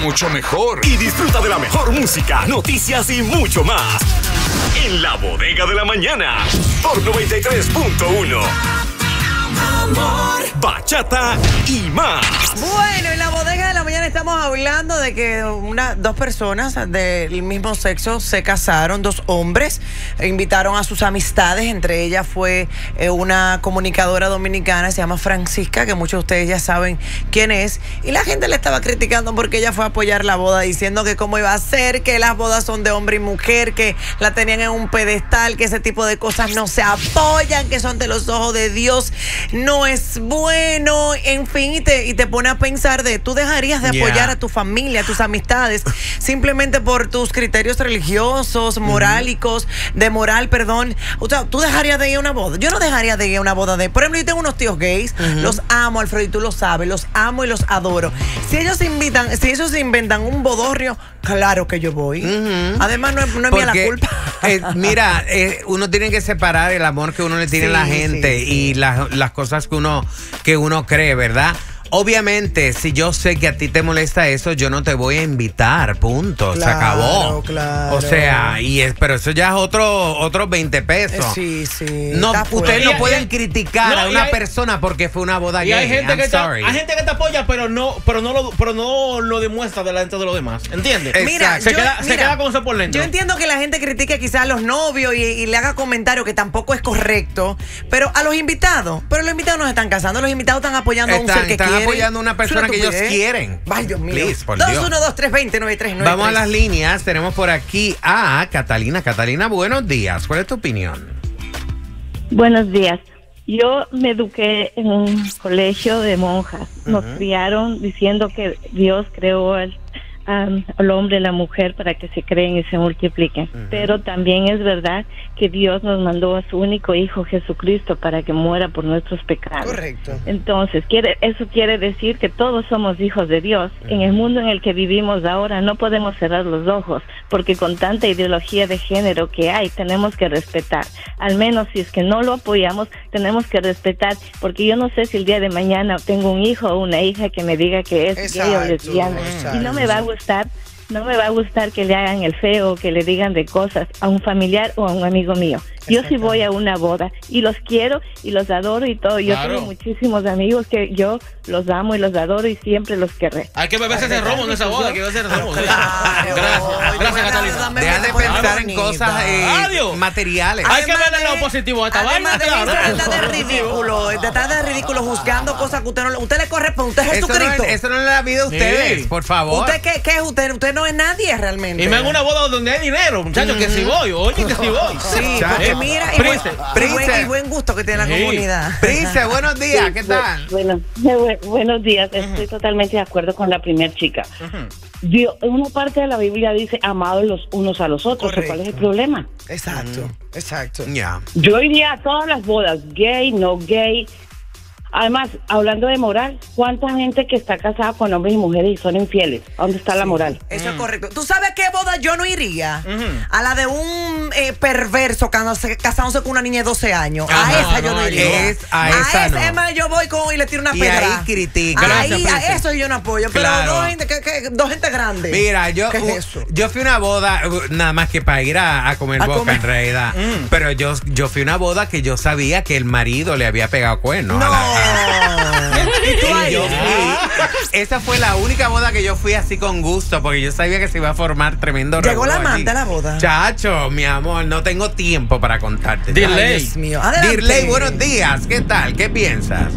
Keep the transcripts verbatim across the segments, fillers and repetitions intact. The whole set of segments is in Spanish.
mucho mejor. Y disfruta de la mejor música, noticias y mucho más. En La Bodega de la Mañana, por noventa y tres punto uno. Amor, bachata y más. Bueno, en La Bodega de la Mañana estamos hablando de que una, dos personas del mismo sexo se casaron, dos hombres, e invitaron a sus amistades, entre ellas fue eh, una comunicadora dominicana, se llama Francisca, que muchos de ustedes ya saben quién es, y la gente le estaba criticando porque ella fue a apoyar la boda, diciendo que cómo iba a ser, que las bodas son de hombre y mujer, que la tenían en un pedestal, que ese tipo de cosas no se apoyan, que son de los ojos de Dios, no es bueno, en fin, y te, y te pone a pensar de, tú dejarías de apoyar yeah. a tu familia, a tus amistades, simplemente por tus criterios religiosos, morálicos, uh-huh. de moral, perdón. O sea, tú dejarías de ir a una boda. Yo no dejaría de ir a una boda de, por ejemplo, yo tengo unos tíos gays, uh-huh. los amo, Alfredo, y tú lo sabes, los amo y los adoro. Si ellos invitan, si ellos inventan un bodorrio, claro que yo voy. Uh-huh. Además, no es, no es mía la culpa. Eh, mira, eh, uno tiene que separar el amor que uno le tiene sí, a la gente sí, sí. y las, las cosas que uno, que uno cree, ¿verdad? Obviamente, si yo sé que a ti te molesta eso, yo no te voy a invitar, punto, claro, se acabó. Claro. O sea, y es, pero eso ya es otro, otros veinte pesos. Sí, sí. No, ustedes no pueden y, criticar no, a una hay, persona porque fue una boda y gay. hay gente, que te, hay gente que te apoya, pero no, pero no lo, pero no lo demuestra delante de los demás. ¿Entiendes? Mira, se, yo, queda, mira, se queda con eso por dentro. Yo entiendo que la gente critique quizás a los novios y, y le haga comentarios que tampoco es correcto, pero a los invitados, pero los invitados no se están casando, los invitados están apoyando están, a un ser que están quieren. apoyando a una persona que ellos quieren. Ay, Dios mío. Please, por dos Dios. uno dos tres dos cero nueve tres nueve tres. Vamos a las líneas. Tenemos por aquí a Catalina. Catalina, buenos días. ¿Cuál es tu opinión? Buenos días. Yo me eduqué en un colegio de monjas. Uh-huh. Nos criaron diciendo que Dios creó al, um, al hombre y la mujer para que se creen y se multipliquen. Uh-huh. Pero también es verdad que Dios nos mandó a su único Hijo Jesucristo para que muera por nuestros pecados. Correcto. Entonces, quiere, eso quiere decir que todos somos hijos de Dios. Uh-huh. En el mundo en el que vivimos ahora no podemos cerrar los ojos, porque con tanta ideología de género que hay, tenemos que respetar. Al menos si es que no lo apoyamos, tenemos que respetar, porque yo no sé si el día de mañana tengo un hijo o una hija que me diga que es exacto, gay o lesbiana, exacto. y no me va a gustar. No me va a gustar que le hagan el feo, que le digan de cosas a un familiar o a un amigo mío. Yo sí voy a una boda y los quiero y los adoro y todo. Yo claro. tengo muchísimos amigos que yo los amo y los adoro y siempre los querré. Hay que beberse ese romo en esa boda, hay que beberse ese romo. Gracias, gracias Catalina. Deja de pensar en cosas eh, materiales. Hay que verle lo positivo a esta vaina. Además de ridículo, de estar de ridículo juzgando cosas que usted no, usted le corresponde. Usted es Jesucristo. Eso no es la vida de ustedes, por favor. ¿Usted qué, qué es usted? Usted no es nadie realmente. Y me hago una boda donde hay dinero, muchachos, que si voy, oye, que si voy. Sí, porque mira, y buen, y, buen, y buen gusto que tiene la sí. comunidad. Prince, buenos días, sí, ¿qué tal? Bueno, bueno, buenos días, estoy uh-huh. totalmente de acuerdo con la primera chica. Uh-huh. Dios, en una parte de la Biblia dice, amados los unos a los otros. Correcto. ¿Cuál es el problema? Exacto, mm. exacto. Yeah. Yo iría a todas las bodas, gay, no gay. Además, hablando de moral, ¿cuánta gente que está casada con hombres y mujeres y son infieles? ¿Dónde está sí, la moral? Eso mm. es correcto. ¿Tú sabes qué boda yo no iría? Mm-hmm. A la de un eh, perverso casándose con una niña de doce años. Ajá, a esa yo no iría. Es, a, a esa, esa no. Es más, yo voy con y le tiro una y pedra. Ahí critica. Ahí, a eso yo no apoyo. Claro. Pero dos gente, que, que, dos gente grande. Mira, yo, ¿Qué es eso? yo fui a una boda, nada más que para ir a, a comer a boca comer. en realidad. Mm. Pero yo, yo fui a una boda que yo sabía que el marido le había pegado cuernos. No. ¿Y tú ahí? Yo fui, esa fue la única boda que yo fui así con gusto, porque yo sabía que se iba a formar tremendo ¿Llegó la amante a la boda? Chacho, mi amor, no tengo tiempo para contarte. Dirley. Dirley, buenos días. ¿Qué tal? ¿Qué piensas?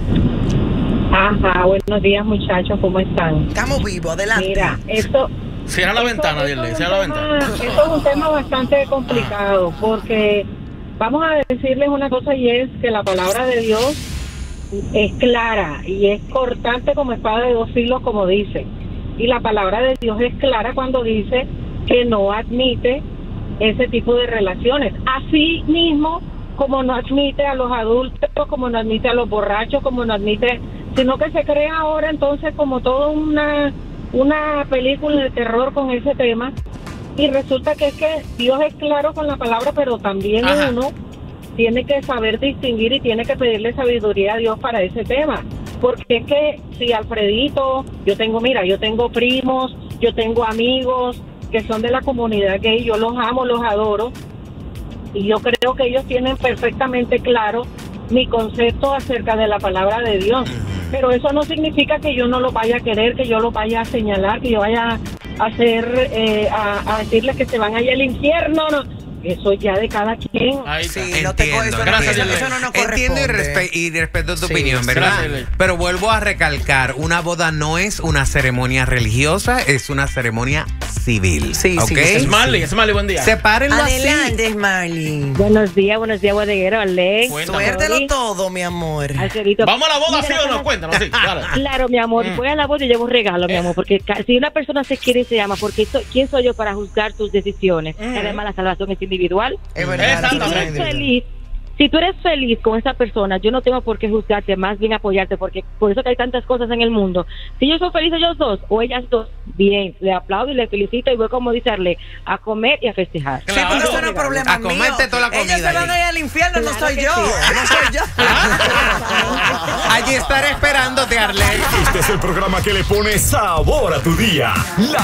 Ajá, buenos días, muchachos. ¿Cómo están? Estamos vivos, adelante. Mira, esto... Cierra la ventana, Dirley, cierra la ventana. Esto es un tema bastante complicado, porque vamos a decirles una cosa, y es que la palabra de Dios es clara y es cortante como espada de dos filos, como dice. Y la palabra de Dios es clara cuando dice que no admite ese tipo de relaciones. Así mismo como no admite a los adultos, como no admite a los borrachos, como no admite, sino que se crea ahora entonces como toda una, una película de terror con ese tema. Y resulta que es que Dios es claro con la palabra, pero también Ajá. uno tiene que saber distinguir y tiene que pedirle sabiduría a Dios para ese tema. Porque es que si Alfredito, yo tengo, mira, yo tengo primos, yo tengo amigos que son de la comunidad gay, yo los amo, los adoro, y yo creo que ellos tienen perfectamente claro mi concepto acerca de la palabra de Dios. Pero eso no significa que yo no lo vaya a querer, que yo lo vaya a señalar, que yo vaya a hacer, eh, a, a decirles que se van allá al infierno, no. Eso ya de cada quien. Ahí está. Sí, no te co- eso, no, Gracias, eso, Ley. eso no nos Entiendo y, corresponde. respe- y respeto tu Sí, opinión, ¿verdad? gracias, Ley. Pero vuelvo a recalcar, una boda no es una ceremonia religiosa, es una ceremonia civil. Sí, ¿ok? sí, sí. Es Marley, es Marley, buen día. Sepárenlo así. Adelante, Marley. Buenos días, buenos días, bodeguero, Alex. Cuéntame. Suértelo todo, mi amor. Alfredito. ¿Vamos a la boda, Mira, sí o no? la- Cuéntanos, sí, dale. Claro, mi amor, Mm. voy a la boda y llevo un regalo, mi amor, porque ca- si una persona se quiere y se llama, porque so- ¿quién soy yo para juzgar tus decisiones? Mm. Además, la salvación es individual. Es verdad. Si tú Exactamente. eres feliz, si tú eres feliz con esa persona, yo no tengo por qué juzgarte, más bien apoyarte, porque por eso que hay tantas cosas en el mundo. Si ellos son felices ellos dos, o ellas dos, bien, le aplaudo y le felicito y voy, como dice Arley, a comer y a festejar. Sí, porque eso no es problema A comerte mío. toda la Ellos comida se van allí. a ir al infierno, no Claro soy que yo. sí. No soy yo. Allí estaré esperándote, Arley. Este es el programa que le pone sabor a tu día. La